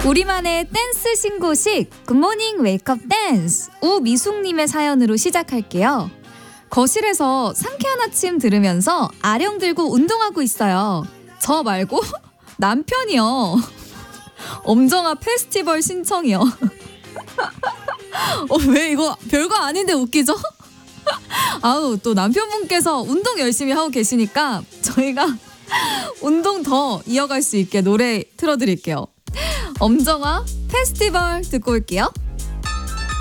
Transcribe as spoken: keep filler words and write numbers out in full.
우리만의 댄스 신고식 굿모닝 웨이크업 댄스 우미숙님의 사연으로 시작할게요. 거실에서 상쾌한 아침 들으면서 아령 들고 운동하고 있어요. 저 말고 남편이요. 엄정아 페스티벌 신청이요. 어, 왜 이거 별거 아닌데 웃기죠? 아우, 또 남편분께서 운동 열심히 하고 계시니까 저희가 운동 더 이어갈 수 있게 노래 틀어드릴게요. 엄정아 페스티벌 듣고 올게요.